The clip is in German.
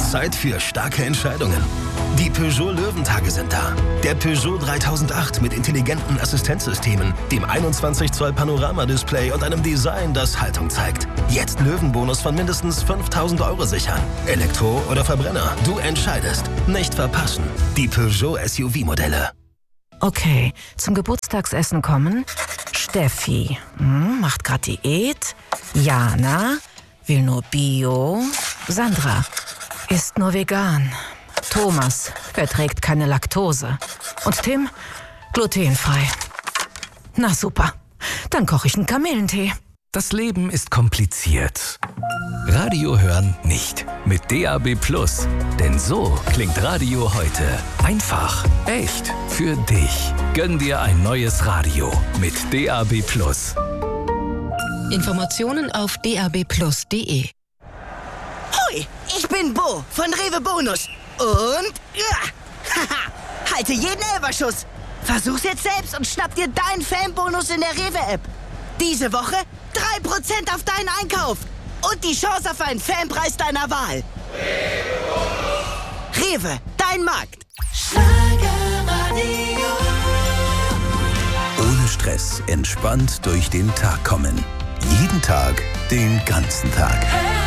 Zeit für starke Entscheidungen. Die Peugeot Löwentage sind da. Der Peugeot 3008 mit intelligenten Assistenzsystemen, dem 21 Zoll Panoramadisplay und einem Design, das Haltung zeigt. Jetzt Löwenbonus von mindestens 5.000 € sichern. Elektro oder Verbrenner, du entscheidest. Nicht verpassen. Die Peugeot SUV-Modelle. Okay, zum Geburtstagsessen kommen Steffi, macht grad Diät. Jana, will nur Bio. Sandra, isst nur vegan. Thomas, verträgt keine Laktose. Und Tim, glutenfrei. Na super, dann koche ich einen Kamillentee. Das Leben ist kompliziert. Radio hören nicht. Mit DAB+. Denn so klingt Radio heute. Einfach, echt, für dich. Gönn dir ein neues Radio mit DAB+. Informationen auf dabplus.de. Hoi, ich bin Bo von Rewe Bonus. Und halte jeden Elferschuss. Versuch's jetzt selbst und schnapp dir deinen Fanbonus in der Rewe-App. Diese Woche 3% auf deinen Einkauf. Und die Chance auf einen Fanpreis deiner Wahl. Rewe, dein Markt. Ohne Stress, entspannt durch den Tag kommen. Jeden Tag, den ganzen Tag.